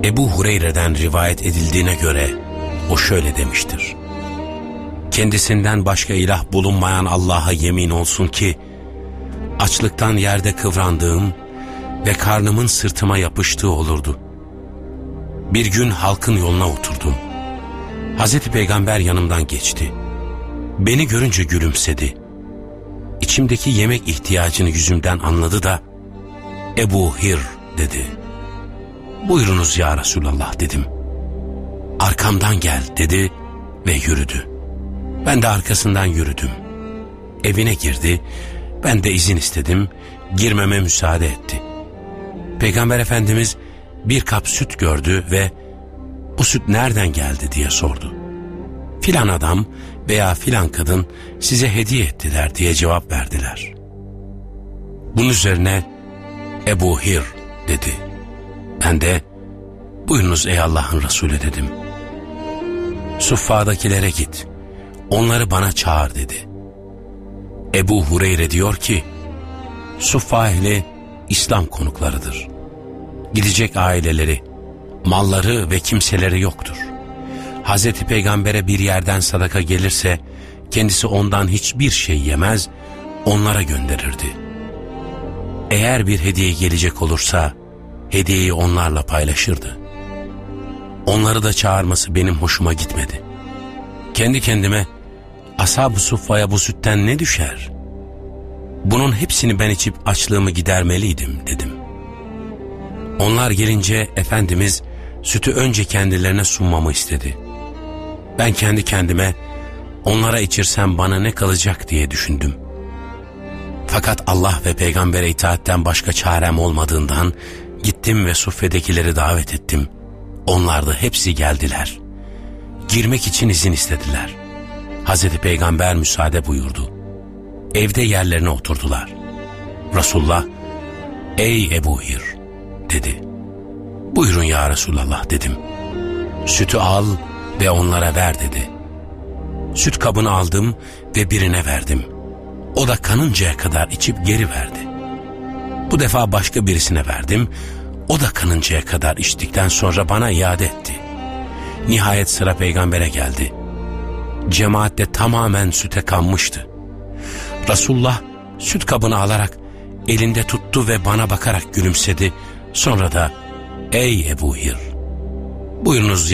Ebu Hureyre'den rivayet edildiğine göre o şöyle demiştir: kendisinden başka ilah bulunmayan Allah'a yemin olsun ki açlıktan yerde kıvrandığım ve karnımın sırtıma yapıştığı olurdu. Bir gün halkın yoluna oturdum. Hazreti Peygamber yanımdan geçti. Beni görünce gülümsedi. İçimdeki yemek ihtiyacını yüzümden anladı da Ebu Hir dedi. Buyurunuz ya Resulallah dedim. Arkamdan gel dedi ve yürüdü. Ben de arkasından yürüdüm. Evine girdi. Ben de izin istedim. Girmeme müsaade etti. Peygamber Efendimiz bir kap süt gördü ve bu süt nereden geldi diye sordu. Filan adam veya filan kadın size hediye ettiler diye cevap verdiler. Bunun üzerine Ebu Hir dedi. Ben de buyurunuz ey Allah'ın Resulü dedim. Suffa'dakilere git, onları bana çağır dedi. Ebu Hureyre diyor ki, Suffa ehli İslam konuklarıdır. Gidecek aileleri, malları ve kimseleri yoktur. Hazreti Peygamber'e bir yerden sadaka gelirse, kendisi ondan hiçbir şey yemez, onlara gönderirdi. Eğer bir hediye gelecek olursa, hediyeyi onlarla paylaşırdı. Onları da çağırması benim hoşuma gitmedi. Kendi kendime, Ashab-ı Suffa'ya bu sütten ne düşer? Bunun hepsini ben içip açlığımı gidermeliydim dedim. Onlar gelince Efendimiz sütü önce kendilerine sunmamı istedi. Ben kendi kendime onlara içirsem bana ne kalacak diye düşündüm. Fakat Allah ve Peygamber'e itaatten başka çarem olmadığından gittim ve suffedekileri davet ettim. Onlar da hepsi geldiler. Girmek için izin istediler. Hazreti Peygamber müsaade buyurdu. Evde yerlerine oturdular. Resulullah, ey Ebu Hir dedi. Buyurun ya Resulallah dedim. Sütü al ve onlara ver dedi. Süt kabını aldım ve birine verdim. O da kanıncaya kadar içip geri verdi. Bu defa başka birisine verdim. O da kanıncaya kadar içtikten sonra bana iade etti. Nihayet sıra Peygamber'e geldi. Cemaat de tamamen süte kanmıştı. Resulullah süt kabını alarak elinde tuttu ve bana bakarak gülümsedi. Sonra da ey Ebu Hir, buyurunuz